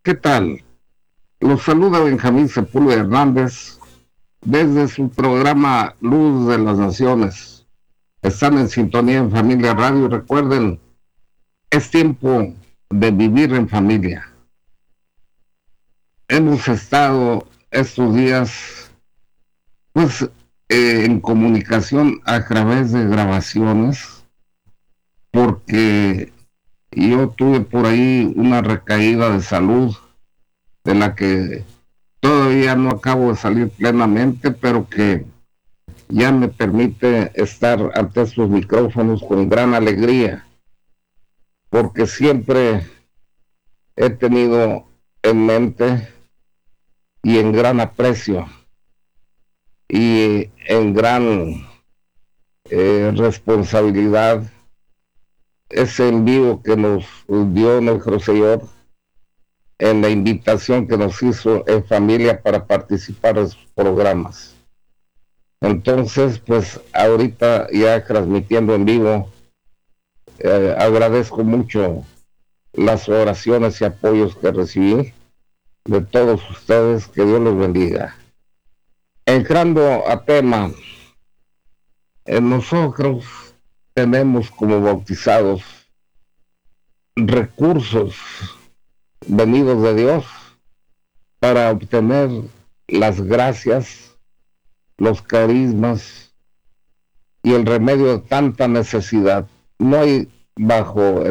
¿Qué tal? Los saluda Benjamín Sepúlveda Hernández desde su programa Luz de las Naciones. Están en sintonía en Familia Radio. Recuerden, es tiempo de vivir en familia. Hemos estado estos días pues en comunicación a través de grabaciones, porque yo tuve por ahí una recaída de salud de la que todavía no acabo de salir plenamente, pero que ya me permite estar ante estos micrófonos con gran alegría, porque siempre he tenido en mente y en gran aprecio y en gran responsabilidad ese envío que nos dio nuestro Señor en la invitación que nos hizo en familia para participar en sus programas. Entonces, pues ahorita ya transmitiendo en vivo, agradezco mucho las oraciones y apoyos que recibí de todos ustedes. Que Dios los bendiga. Entrando a tema, nosotros tenemos como bautizados recursos venidos de Dios para obtener las gracias, los carismas y el remedio de tanta necesidad. No hay bajo